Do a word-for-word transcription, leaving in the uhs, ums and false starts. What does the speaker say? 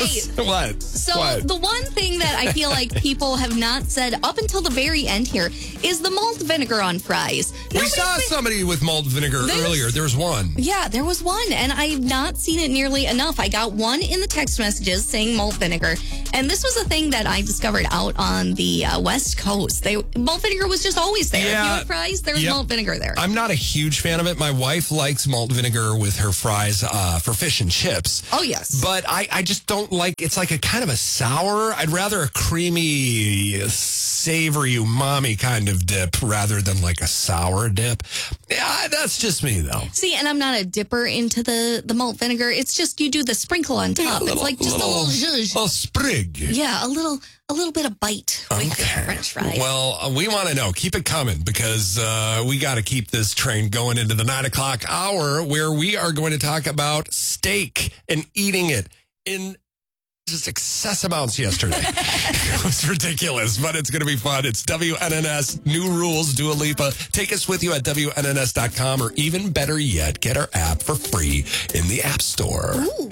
What? So what? the one thing that I feel like people have not said up until the very end here is the malt vinegar on fries. We Nobody's saw been- somebody with malt vinegar There's- earlier. There was one. Yeah, there was one, and I've not seen it nearly enough. I got one in the text messages saying malt vinegar, and this was a thing that I discovered out on the uh, West Coast. They malt vinegar was just always there. If you Yeah. had fries, there was Yep. malt vinegar there. I'm not a huge fan of it. My wife likes malt vinegar with her fries uh, for fish and chips. Oh, yes. But I, I just don't like, it's like a kind of a sour. I'd rather a creamy, savory, umami kind of dip rather than like a sour dip. Yeah, that's just me though. See, and I'm not a dipper into the, the malt vinegar. It's just you do the sprinkle on top. Yeah, it's like just a little zhuzh. A sprig. Yeah, a little a little bit of bite with the French fries. Well, uh, we want to know. Keep it coming because uh, we got to keep this train going into the nine o'clock hour where we are going to talk about steak and eating it in just excess amounts yesterday. It was ridiculous, but it's going to be fun. It's W N N S, new rules, Dua Lipa. Take us with you at W N N S dot com or even better yet, get our app for free in the App Store. Ooh.